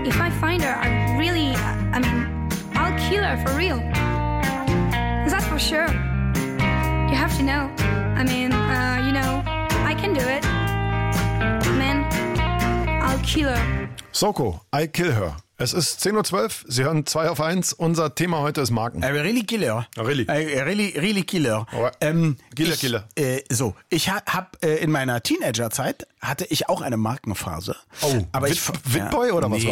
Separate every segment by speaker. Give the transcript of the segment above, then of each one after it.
Speaker 1: if I find her, I'll kill her for real. That's for sure. You have to know. I can do it. Man, I'll kill her.
Speaker 2: Soko, I kill her. Es ist 10.12 Uhr, Sie hören 2 auf 1. Unser Thema heute ist Marken.
Speaker 3: I really kill her.
Speaker 2: Really?
Speaker 3: Really kill her.
Speaker 2: Killer.
Speaker 3: Ich habe in meiner Teenagerzeit hatte ich auch eine Markenphase.
Speaker 2: Oh,
Speaker 3: aber
Speaker 2: Witboy oder was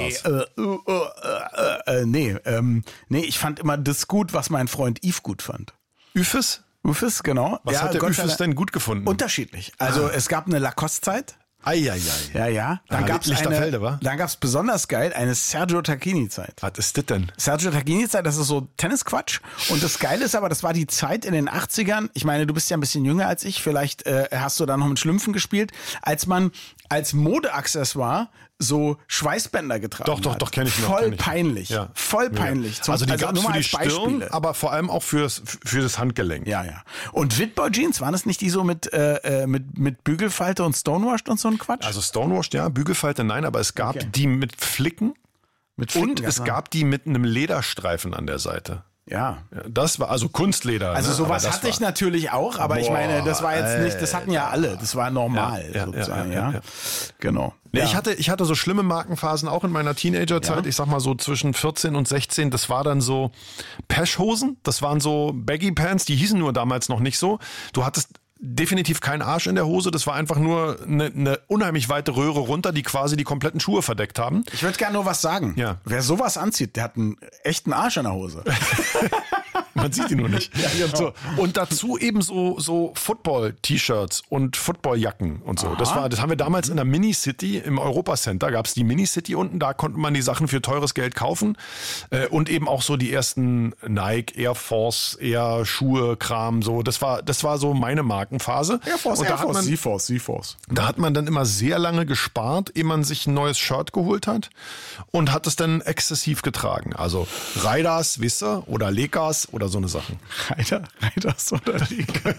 Speaker 2: war's?
Speaker 3: Nee, ich fand immer das gut, was mein Freund Yves gut fand.
Speaker 2: Yves?
Speaker 3: Yves, genau.
Speaker 2: Was hat der Yves denn gut gefunden?
Speaker 3: Unterschiedlich. Also es gab eine Lacoste-Zeit. Ja. Dann gab's besonders geil eine Sergio Tacchini-Zeit.
Speaker 2: Was ist das denn?
Speaker 3: Sergio Tacchini-Zeit, das ist so Tennisquatsch. Und das Geile ist aber, das war die Zeit in den 80ern. Ich meine, du bist ja ein bisschen jünger als ich. Vielleicht hast du da noch mit Schlümpfen gespielt. Als man als Modeaccessoire so Schweißbänder getragen hat.
Speaker 2: Doch, kenne ich noch.
Speaker 3: Voll peinlich. Ja. Voll peinlich.
Speaker 2: Also die gab's für die Stirn, aber vor allem auch für das Handgelenk.
Speaker 3: Ja. Und Witboy Jeans, waren das nicht die so mit Bügelfalte und Stonewashed und so ein Quatsch?
Speaker 2: Also Stonewashed, ja, Bügelfalte nein, aber es gab die mit Flicken. Und es gab die mit einem Lederstreifen an der Seite.
Speaker 3: Ja.
Speaker 2: Das war also Kunstleder.
Speaker 3: Also sowas hatte ich natürlich auch, aber ich meine, das war jetzt nicht, das hatten ja alle, das war normal sozusagen, ja. Genau.
Speaker 2: Nee, ich hatte so schlimme Markenphasen auch in meiner Teenagerzeit, ich sag mal so zwischen 14 und 16, das war dann so Peschhosen, das waren so Baggy Pants, die hießen nur damals noch nicht so. Du hattest definitiv keinen Arsch in der Hose, das war einfach nur eine unheimlich weite Röhre runter, die quasi die kompletten Schuhe verdeckt haben.
Speaker 3: Ich würde gerne nur was sagen.
Speaker 2: Ja.
Speaker 3: Wer sowas anzieht, der hat einen echten Arsch in der Hose.
Speaker 2: Man sieht ihn nur nicht.
Speaker 3: Ja, genau.
Speaker 2: Und dazu eben so Football-T-Shirts und Football-Jacken und so. Das haben wir damals in der Mini-City, im Europa-Center gab es die Mini-City unten, da konnte man die Sachen für teures Geld kaufen. Und eben auch so die ersten Nike, Air Force, Air Schuhe, Kram, so. Das war so meine Markenphase.
Speaker 3: Air Force, Z-Force.
Speaker 2: Da hat man dann immer sehr lange gespart, ehe man sich ein neues Shirt geholt hat und hat es dann exzessiv getragen. Also Raiders, Wisser oder Lakers oder so eine Sachen.
Speaker 3: Raiders oder Lakers.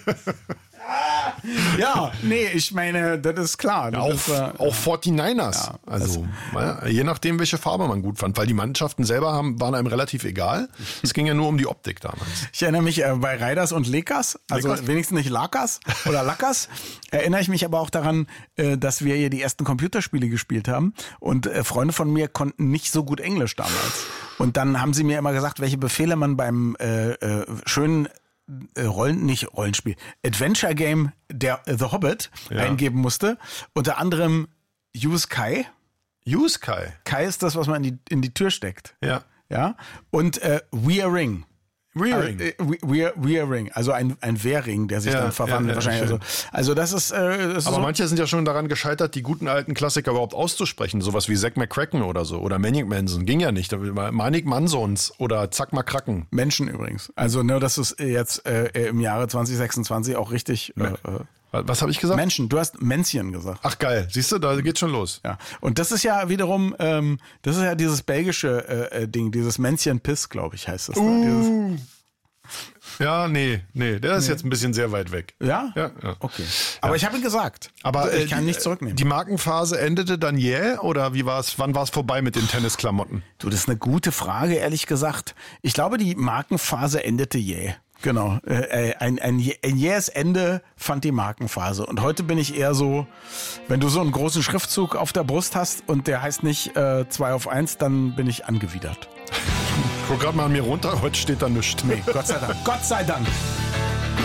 Speaker 3: Ja, nee, ich meine, das ist klar.
Speaker 2: Ja, auch 49ers. Ja, also je nachdem, welche Farbe man gut fand. Weil die Mannschaften selber waren einem relativ egal. Es ging ja nur um die Optik damals.
Speaker 3: Ich erinnere mich bei Raiders und Lakers, also wenigstens nicht Lakers oder Lackers, erinnere ich mich aber auch daran, dass wir hier die ersten Computerspiele gespielt haben. Und Freunde von mir konnten nicht so gut Englisch damals. Und dann haben sie mir immer gesagt, welche Befehle man beim schönen Rollenspiel, Adventure Game der The Hobbit eingeben musste. Unter anderem Use Kai.
Speaker 2: Use Kai?
Speaker 3: Kai ist das, was man in die Tür steckt.
Speaker 2: Ja.
Speaker 3: Und Wear Ring. Wear Ring, also ein Wehrring, der sich dann verwandelt wahrscheinlich. Also das ist
Speaker 2: aber
Speaker 3: so.
Speaker 2: Manche sind ja schon daran gescheitert, die guten alten Klassiker überhaupt auszusprechen. Sowas wie Zack McCracken oder so. Oder Manic Manson. Ging ja nicht. Manik Mansons oder Zack McCracken.
Speaker 3: Menschen übrigens. Also das ist jetzt im Jahre 2026 auch richtig.
Speaker 2: Was habe ich gesagt?
Speaker 3: Menschen. Du hast Männchen gesagt.
Speaker 2: Ach geil. Siehst du, da geht's schon los.
Speaker 3: Ja. Und das ist ja wiederum, das ist ja dieses belgische Ding, dieses Männchen-Piss, glaube ich, heißt das.
Speaker 2: Ja, nee, der ist jetzt ein bisschen sehr weit weg.
Speaker 3: Ja?
Speaker 2: Ja.
Speaker 3: Okay. Aber ich habe ihn gesagt.
Speaker 2: Aber
Speaker 3: ich kann nicht zurücknehmen.
Speaker 2: Die Markenphase endete dann oder wie war's? Wann war es vorbei mit den Tennisklamotten?
Speaker 3: Du, das ist eine gute Frage, ehrlich gesagt. Ich glaube, die Markenphase endete Genau. Ein jähes Ende fand die Markenphase. Und heute bin ich eher so, wenn du so einen großen Schriftzug auf der Brust hast und der heißt nicht 2 auf 1, dann bin ich angewidert.
Speaker 2: Ich guck gerade mal an mir runter, heute steht da nichts.
Speaker 3: Nee, Gott sei Dank. Gott sei Dank.